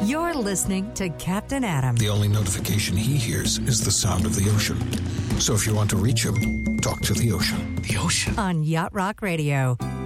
You're listening to Captain Adam. The only notification he hears is the sound of the ocean. So if you want to reach him, talk to the ocean. The ocean? On Yacht Rock Radio.